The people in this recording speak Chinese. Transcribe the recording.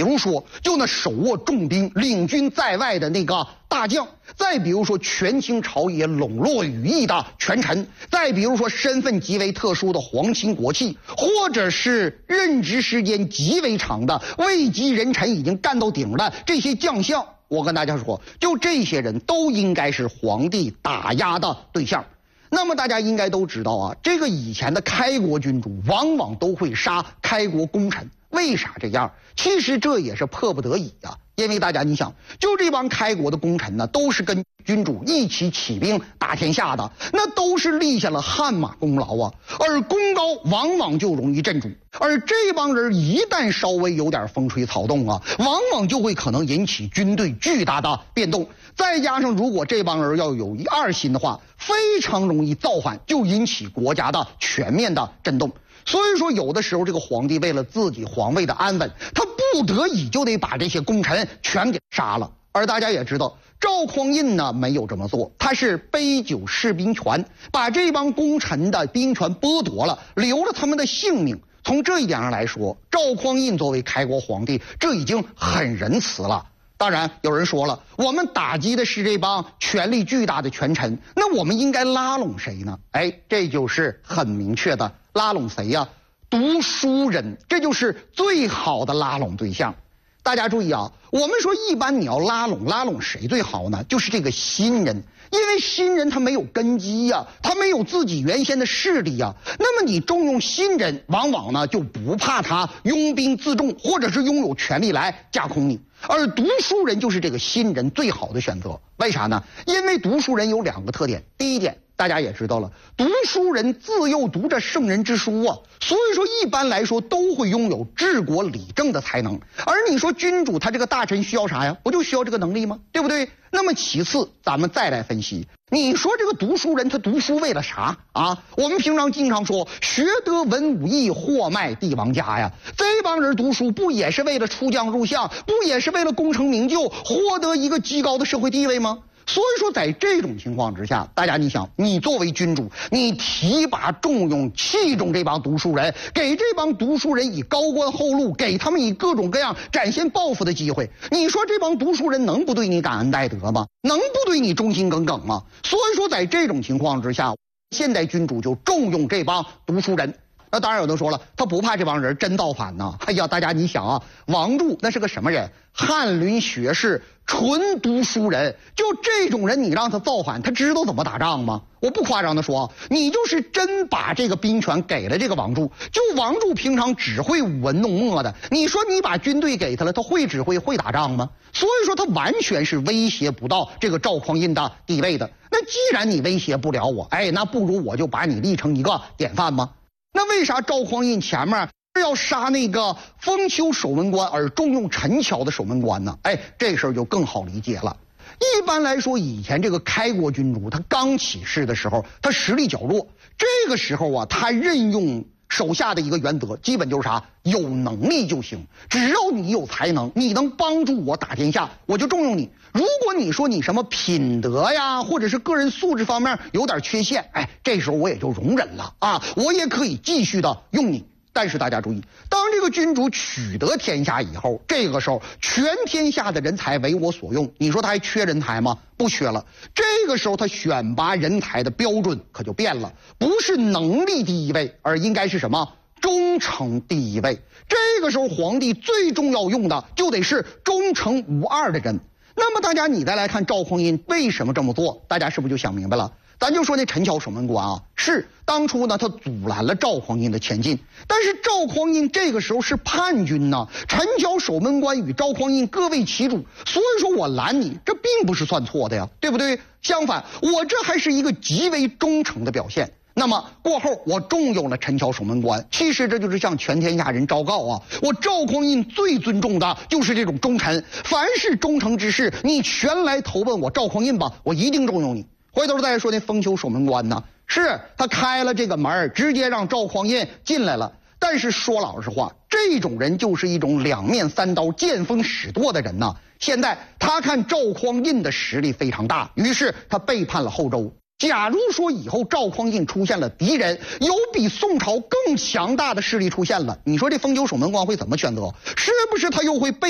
如说，就那手握重兵、领军在外的那个大将，再比如说权倾朝野、笼络羽翼的权臣，再比如说身份极为特殊的皇亲国戚，或者是任职时间极为长的位极人臣已经干到顶的这些将相，我跟大家说，就这些人都应该是皇帝打压的对象。那么大家应该都知道啊，这个以前的开国君主往往都会杀开国功臣，为啥这样？其实这也是迫不得已啊，因为大家你想，就这帮开国的功臣呢，都是跟君主一起起兵打天下的，那都是立下了汗马功劳啊，而功高往往就容易镇主，而这帮人一旦稍微有点风吹草动啊，往往就会可能引起军队巨大的变动，再加上如果这帮人要有一二心的话，非常容易造反，就引起国家的全面的震动。所以说有的时候这个皇帝为了自己皇位的安稳，他不得已就得把这些功臣全给杀了。而大家也知道，赵匡胤呢没有这么做，他是杯酒释兵权，把这帮功臣的兵权剥夺了，留了他们的性命。从这一点上来说，赵匡胤作为开国皇帝，这已经很仁慈了。当然有人说了，我们打击的是这帮权力巨大的权臣，那我们应该拉拢谁呢？这就是很明确的，拉拢谁呀？读书人，这就是最好的拉拢对象。大家注意啊，我们说一般你要拉拢谁最好呢？就是这个新人，因为新人他没有根基呀，他没有自己原先的势力呀。那么你重用新人，往往呢就不怕他拥兵自重，或者是拥有权力来架空你。而读书人就是这个新人最好的选择，为啥呢？因为读书人有两个特点，第一点大家也知道了，读书人自幼读着圣人之书啊，所以说一般来说都会拥有治国理政的才能。而你说君主他这个大臣需要啥呀？不就需要这个能力吗？对不对？那么其次咱们再来分析，你说这个读书人他读书为了啥啊？我们平常经常说学得文武艺，货卖帝王家呀，这帮人读书不也是为了出将入相，不也是为了功成名就，获得一个极高的社会地位吗？所以说在这种情况之下，大家你想，你作为君主，你提拔重用器重这帮读书人，给这帮读书人以高官厚禄，给他们以各种各样展现抱负的机会，你说这帮读书人能不对你感恩戴德吗？能不对你忠心耿耿吗？所以说在这种情况之下，现代君主就重用这帮读书人。那当然有的说了，他不怕这帮人真造反呢。大家你想啊，王柱那是个什么人？翰林学士，纯读书人。就这种人，你让他造反，他知道怎么打仗吗？我不夸张的说，你就是真把这个兵权给了这个王柱，就王柱平常只会舞文弄墨的，你说你把军队给他了，他会指挥会打仗吗？所以说他完全是威胁不到这个赵匡胤的地位的。那既然你威胁不了我，那不如我就把你立成一个典范吗？那为啥赵匡胤前面是要杀那个封丘守门官，而重用陈桥的守门官呢？这事儿就更好理解了。一般来说，以前这个开国君主他刚起事的时候，他实力较弱，这个时候啊，他任用手下的一个原则，基本就是啥？有能力就行，只要你有才能，你能帮助我打天下，我就重用你。如果你说你什么品德呀，或者是个人素质方面有点缺陷，这时候我也就容忍了啊，我也可以继续的用你。但是大家注意，当这个君主取得天下以后，这个时候全天下的人才为我所用，你说他还缺人才吗？不缺了。这个时候他选拔人才的标准可就变了，不是能力第一位，而应该是什么？忠诚第一位。这个时候皇帝最重要用的就得是忠诚无二的人。那么大家你再来看赵匡胤为什么这么做，大家是不是就想明白了？咱就说那陈桥守门官啊，是当初呢他阻拦了赵匡胤的前进，但是赵匡胤这个时候是叛军呢，陈桥守门官与赵匡胤各为其主，所以说我拦你，这并不是算错的呀，对不对？相反，我这还是一个极为忠诚的表现。那么过后我重用了陈桥守门官，其实这就是向全天下人昭告啊，我赵匡胤最尊重的就是这种忠臣，凡是忠诚之士，你全来投奔我赵匡胤吧，我一定重用你。回头再说那封丘守门官呢，是他开了这个门，直接让赵匡胤进来了。但是说老实话，这种人就是一种两面三刀、见风使舵的人呐。现在他看赵匡胤的实力非常大，于是他背叛了后周。假如说以后赵匡胤出现了敌人，有比宋朝更强大的势力出现了，你说这封丘守门官会怎么选择？是不是他又会背